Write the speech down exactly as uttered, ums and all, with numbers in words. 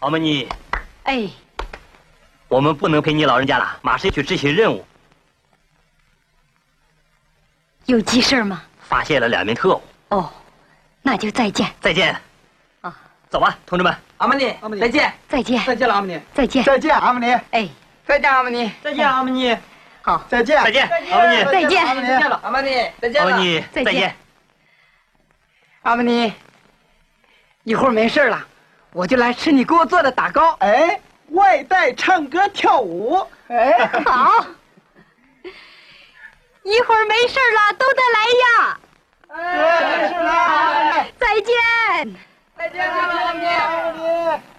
阿玛尼， 哎， 我们不能陪你老人家了，马上去执行任务。 有急事吗？ 发现了两名特务。 哦，那就再见。 再见。 啊， 走吧，同志们。 阿玛尼， 阿玛尼， 再见。 再见。 再见了，阿玛尼。 再见。 再见，阿玛尼。 哎， 再见，阿玛尼。 再见，阿玛尼。 好， 再见。 再见，阿玛尼。 再见， 阿玛尼。 再见了，阿玛尼。再见了， 阿玛尼。 再见。 阿玛尼，一会儿没事了，我就来吃你给我做的打糕。 哎，外带唱歌跳舞。哎， 好。一会儿没事了，都得来呀。 哎，是啦。 再见。 再见了，阿玛尼。